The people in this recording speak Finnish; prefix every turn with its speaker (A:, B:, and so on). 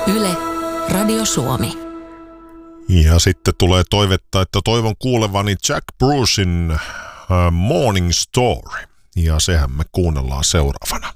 A: Yle, Radio Suomi.
B: Ja sitten tulee toivetta, että toivon kuulevani Jack Brucein Morning Story. Ja sehän me kuunnellaan seuraavana.